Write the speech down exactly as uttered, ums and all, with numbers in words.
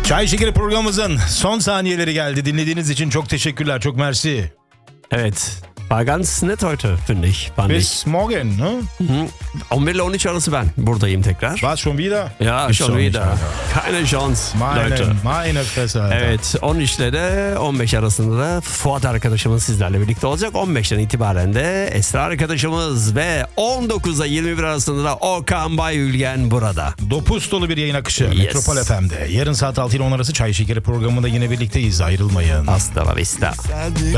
Çay Şekeri programımızın son saniyeleri geldi. Dinlediğiniz için çok teşekkürler. Çok mersi. Evet. War ganz nett heute, finde ich. Fand Bis ich. morgen, ne? Mhm. on bir ile on üç arası ben buradayım tekrar. Was schon wieder? Ja, Bis schon schon wieder. wieder. Keine Chance, Meine, Leute. meine Fresse. Alter. Evet, on üç ile de on beş arasında da Fuat arkadaşımız sizlerle birlikte olacak. on beşten itibaren de Esra arkadaşımız ve on dokuzda yirmi bir arasında da Okan Bayülgen burada. Dopuz dolu bir yayın akışı. Yes. Metropol F M'de. Yarın saat altı ile on arası Çay Şekeri programında yine birlikteyiz. Ayrılmayın. Hasta la vista.